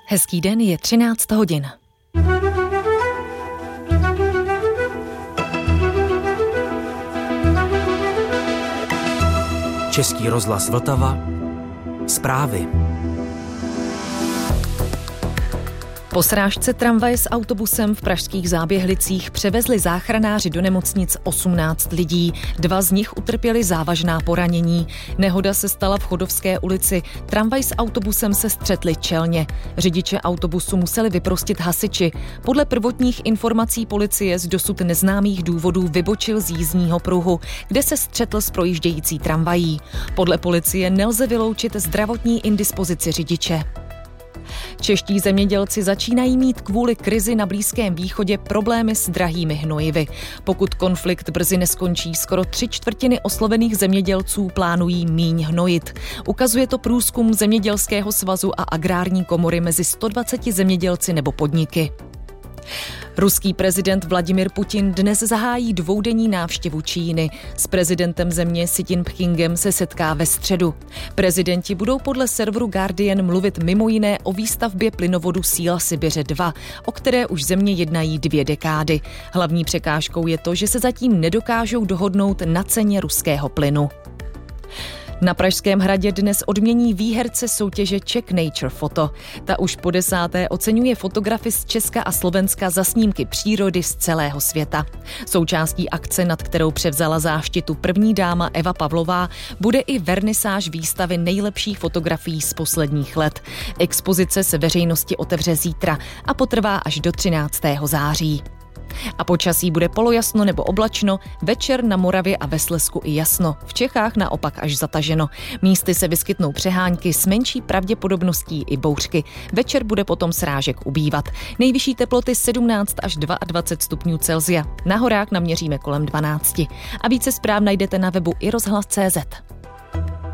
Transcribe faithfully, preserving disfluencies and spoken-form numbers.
Hezký den, je třináct hodin. Český rozhlas Vltava. Zprávy. Po srážce tramvaje s autobusem v pražských Záběhlicích převezli záchranáři do nemocnic osmnáct lidí. Dva z nich utrpěli závažná poranění. Nehoda se stala v Chodovské ulici. Tramvaj s autobusem se střetli čelně. Řidiče autobusu museli vyprostit hasiči. Podle prvotních informací policie z dosud neznámých důvodů vybočil z jízdního pruhu, kde se střetl s projíždějící tramvají. Podle policie nelze vyloučit zdravotní indispozici řidiče. Čeští zemědělci začínají mít kvůli krizi na Blízkém východě problémy s drahými hnojivy. Pokud konflikt brzy neskončí, skoro tři čtvrtiny oslovených zemědělců plánují míň hnojit. Ukazuje to průzkum Zemědělského svazu a Agrární komory mezi sto dvaceti zemědělci nebo podniky. Ruský prezident Vladimir Putin dnes zahájí dvoudenní návštěvu Číny. S prezidentem země Xi Jinpingem se setká ve středu. Prezidenti budou podle serveru Guardian mluvit mimo jiné o výstavbě plynovodu Síla Sibiře dva, o které už země jednají dvě dekády. Hlavní překážkou je to, že se zatím nedokážou dohodnout na ceně ruského plynu. Na Pražském hradě dnes odmění výherce soutěže Czech Nature Photo. Ta už po desáté oceňuje fotografy z Česka a Slovenska za snímky přírody z celého světa. Součástí akce, nad kterou převzala záštitu první dáma Eva Pavlová, bude i vernisáž výstavy nejlepších fotografií z posledních let. Expozice se veřejnosti otevře zítra a potrvá až do třináctého září. A počasí bude polojasno nebo oblačno, večer na Moravě a ve Slezsku i jasno, v Čechách naopak až zataženo. Místy se vyskytnou přehánky s menší pravděpodobností i bouřky. Večer bude potom srážek ubývat. Nejvyšší teploty sedmnáct až dvacet dva stupňů Celsia. Na horách naměříme kolem dvanáct. A více zpráv najdete na webu i rozhlas tečka cé zet.